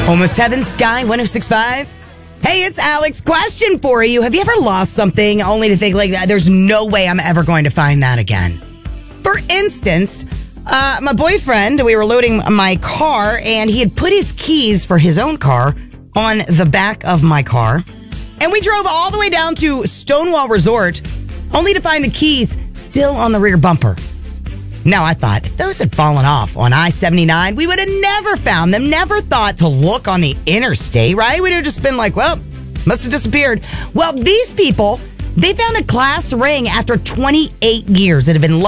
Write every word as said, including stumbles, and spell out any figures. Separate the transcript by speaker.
Speaker 1: Almost Heaven, Sky one oh six point five. Hey, it's Alex. Question for you. Have you ever lost something only to think like that? There's no way I'm ever going to find that again. For instance, uh, my boyfriend, we were loading my car and he had put his keys for his own car on the back of my car. And we drove all the way down to Stonewall Resort only to find the keys still on the rear bumper. Now, I thought if those had fallen off on I seventy-nine, we would have never found them, never thought to look on the interstate, right? We'd have just been like, well, must have disappeared. Well, these people, they found a class ring after twenty-eight years. It had been lost.